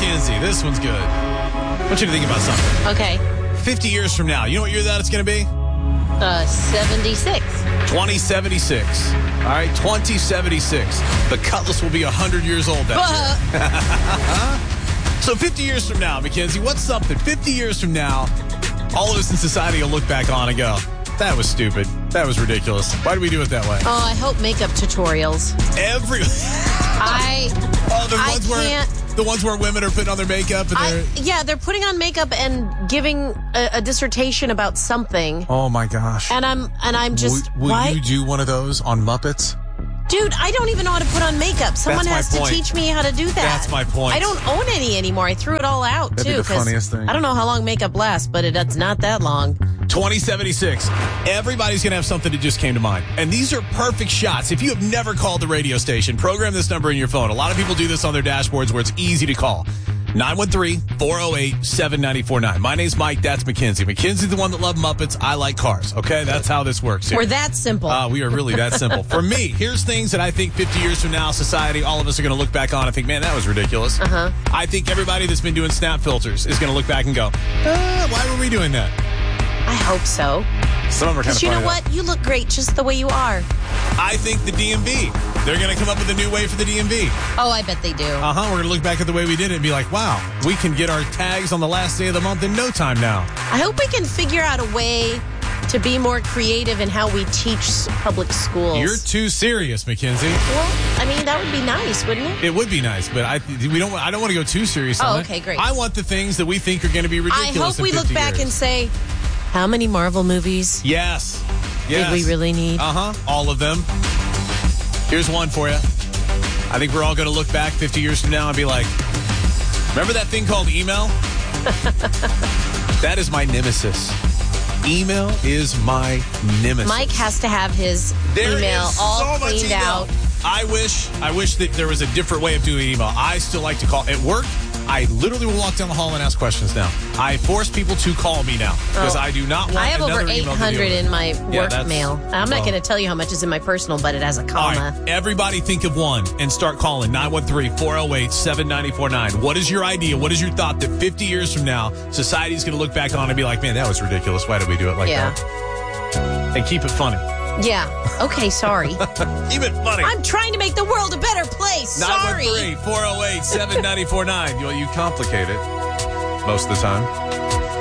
McKenzie. This one's good. I want you to think about something. Okay. 50 years from now, you know what year that it's going to be? 76. 2076. All right, 2076. The Cutlass will be 100 years old that year. So 50 years from now, Mackenzie, what's something 50 years from now, all of us in society will look back on and go, that was stupid. That was ridiculous. Why did we do it that way? Oh, I hope makeup tutorials. The ones where women are putting on their makeup and they're putting on makeup and giving a dissertation about something. Oh my gosh. And I'm just will you do one of those on Muppets? Dude, I don't even know how to put on makeup. Someone has to teach me how to do that. That's my point. I don't own any anymore. I threw it all out, That'd be the funniest thing. I don't know how long makeup lasts, but it's not that long. 2076. Everybody's going to have something that just came to mind. And these are perfect shots. If you have never called the radio station, program this number in your phone. A lot of people do this on their dashboards where it's easy to call. 913-408-7949. My name's Mike. That's Mackenzie. Mackenzie's the one that loves Muppets. I like cars. Okay? That's how this works here. We're that simple. We are really that simple. For me, here's things that I think 50 years from now, society, all of us are going to look back on and think, man, that was ridiculous. I think everybody that's been doing snap filters is going to look back and go, why were we doing that? I hope so. Some of them are kind of funny. Because you know what? You look great just the way you are. I think the DMV. They're going to come up with a new way for the DMV. Oh, I bet they do. We're going to look back at the way we did it and be like, wow, we can get our tags on the last day of the month in no time now. I hope we can figure out a way to be more creative in how we teach public schools. You're too serious, Mackenzie. Well, I mean, that would be nice, wouldn't it? It would be nice, but I don't want to go too serious on it. Okay, great. I want the things that we think are going to be ridiculous. I hope we look back and say, how many Marvel movies? Yes. Did we really need? All of them. Here's one for you. I think we're all going to look back 50 years from now and be like, remember that thing called email? That is my nemesis. Email is my nemesis. Mike has to have his email all cleaned out. I wish that there was a different way of doing email. I still like to call. At work, I literally will walk down the hall and ask questions now. I force people to call me now because I do not want I have another over 800 in my work mail. I'm not going to tell you how much is in my personal, but it has a comma. All right, everybody think of one and start calling 913-408-7949. What is your idea? What is your thought that 50 years from now, society's going to look back on and be like, man, that was ridiculous. Why did we do it like that? And keep it funny. Yeah. Okay, sorry. Keep it funny. I'm trying to make the world a better place. Sorry. 913-408-7949. You complicate it most of the time.